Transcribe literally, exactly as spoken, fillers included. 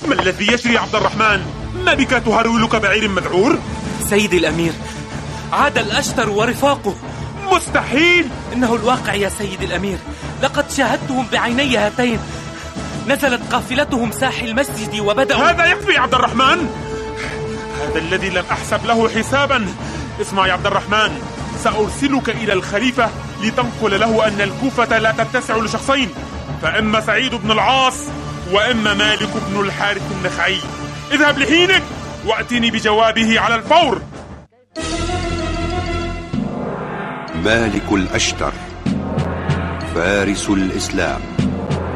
ما الذي يجري عبد الرحمن؟ ما بك تهرولك بعير مذعور؟ سيدي الأمير، عاد الأشتر ورفاقه. مستحيل! إنه الواقع يا سيدي الأمير، لقد شاهدتهم بعيني هاتين. نزلت قافلتهم ساحل المسجد وبدأوا. هذا يكفي يا عبد الرحمن، هذا الذي لم أحسب له حسابا. اسمع يا عبد الرحمن، سأرسلك إلى الخليفة لتنقل له أن الكوفة لا تتسع لشخصين، فإما سعيد بن العاص وإما مالك بن الحارث النخعي. اذهب لحينك وأتني بجوابه على الفور. مالك الأشتر فارس الإسلام.